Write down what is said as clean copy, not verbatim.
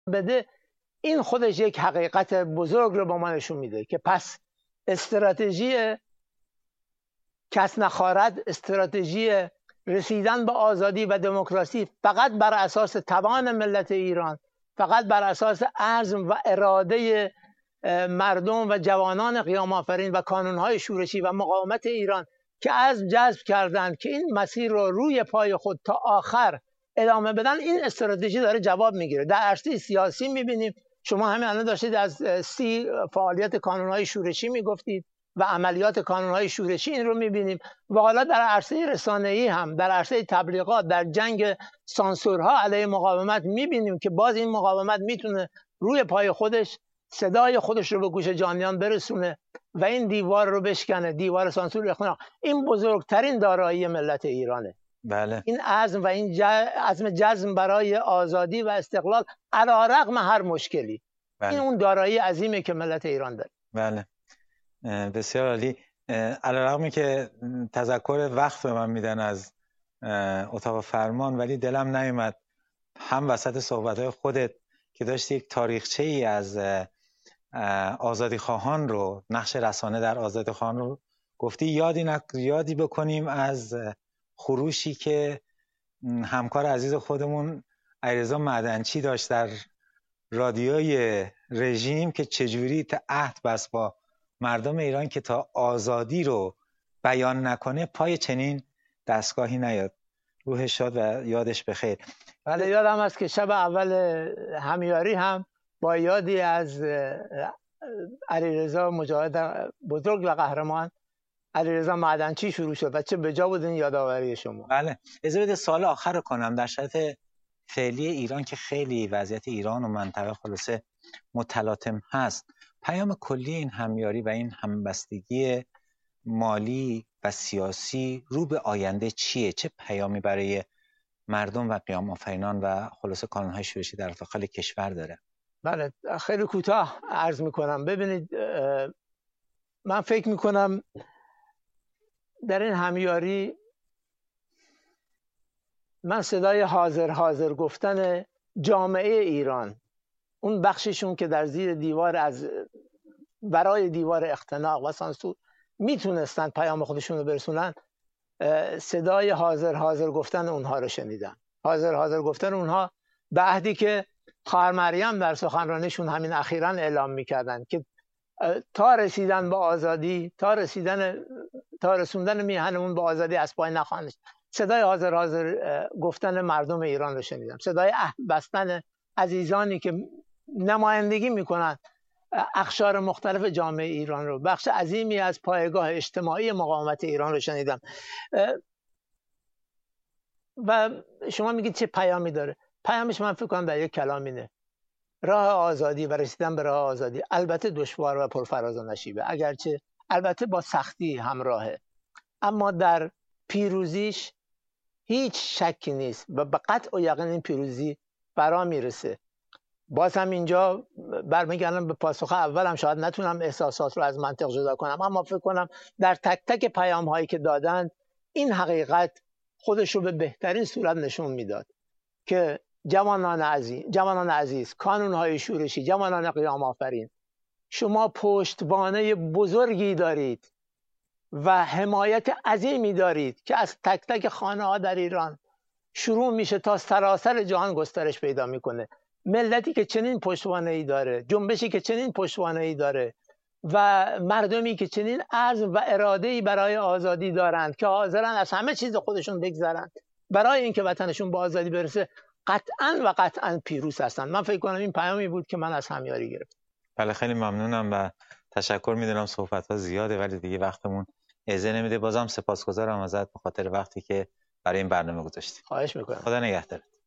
بده، این خودش یک حقیقت بزرگ رو با ما نشون میده که پس استراتژی کس نخارد، استراتژی رسیدن به آزادی و دموکراسی فقط بر اساس توان ملت ایران، فقط بر اساس عزم و اراده مردم و جوانان قیام آفرین و کانونهای شورشی و مقاومت ایران که عزم جذب کردند که این مسیر رو روی پای خود تا آخر ادامه بدن، این استراتژی داره جواب میگیره. در عرصه سیاسی میبینیم، شما همین الان داشتید از فعالیت کانونهای شورشی میگفتید و عملیات کانونهای شورشی، این رو میبینیم. و حالا در عرصه رسانه‌ای هم، در عرصه تبلیغات، در جنگ سانسورها علیه مقاومت میبینیم که باز این مقاومت میتونه روی پای خودش صدای خودش رو به گوش جانیان برسونه و این دیوار رو بشکنه، دیوار سانسور اختناق. این بزرگترین دارایی ملت ایرانه. بله. این عزم و این عزم جزم برای آزادی و استقلال علیرغم هر مشکلی. بله. این اون دارایی عظیمه که ملت ایران داره. بله، بسیار عالی. علیرغمی که تذکر وقت به من میدن از اتاق فرمان، ولی دلم نیومد هم وسط صحبت‌های خودت که داشتی یک تاریخچه ای از آزادی خواهان رو، نقش رسانه در آزادی خواهان رو گفتی، یادی بکنیم از خروشی که همکار عزیز خودمون علیرضا معدنچی داشت در رادیوی رژیم که چجوری عهد بست با مردم ایران که تا آزادی رو بیان نکنه پای چنین دستگاهی نیاد. روحش شاد و یادش بخیر. بله، یادم است که شب اول همیاری هم با یادی از علیرضا مجاهد بزرگ و قهرمان علیرضا معدنچی شروع شد و چه بجا بود این یادآوری شما. بله، اجازه بده سوال آخر رو کنم. در شرایط فعلی ایران که خیلی وضعیت ایران و منطقه خلاصه متلاطم هست، پیام کلی این همیاری و این همبستگی مالی و سیاسی رو به آینده چیه؟ چه پیامی برای مردم و قیام آفرینان و خلاصه کانونهای شورشی در داخل کشور داره؟ بله، خیلی کوتاه عرض میکنم. ببینید، من فکر میکنم در این همیاری من صدای حاضر گفتن جامعه ایران، اون بخششون که در زیر دیوار، از برای دیوار اختناق و سانسور میتونستن پیام خودشون رو برسونن، صدای حاضر گفتن اونها رو شنیدم. حاضر گفتن اونها به عهدی که خواهر مریم در سخنرانیشون همین اخیراً اعلام میکردن که تا رسیدن به آزادی، تا رسوندن میهنمون به آزادی از پای نخواهند. صدای حاضر گفتن مردم ایران رو شنیدم. صدای عهد بستن عزیزانی که نمایندگی میکنن اقشار مختلف جامعه ایران رو، بخش عظیمی از پایگاه اجتماعی مقاومت ایران رو شنیدم. و شما میگید چه پیامی داره؟ پیامش من فکر کنم در یک کلام اینه: راه آزادی و رسیدن به راه آزادی البته دشوار و پرفراز و نشیبه، اگرچه البته با سختی همراهه، اما در پیروزیش هیچ شکی نیست و به قطع و یقین این پیروزی فرا میرسه. باز هم اینجا برمیگردم به پاسخ اولم، شاید نتونم احساسات رو از منطق جدا کنم، اما فکر کنم در تک تک پیام هایی که دادند این حقیقت خودش رو به بهترین صورت نشون میداد که جوانان عزیز، کانون های شورشی، جوانان قیام آفرین، شما پشتوانه بزرگی دارید و حمایت عظیمی دارید که از تک تک خانه ها در ایران شروع میشه تا سراسر جهان گسترش پیدا میکنه. ملتی که چنین پشتوانه‌ای داره، جنبشی که چنین پشتوانه‌ای داره و مردمی که چنین عزم و اراده‌ای برای آزادی دارند که حاضرن از همه چیز خودشون بگذرند برای اینکه وطنشون به آزادی برسه، قطعاً پیروز هستند. من فکر کنم این پیامی بود که من از همیاری گرفتم. بله، خیلی ممنونم و تشکر میدونم. صحبت‌ها زیاده ولی دیگه وقتمون اجازه نمیده. بازم سپاسگزارم ازت به خاطر وقتی که برای این برنامه گذاشتی. خواهش میکنم. خدا نگهدارت.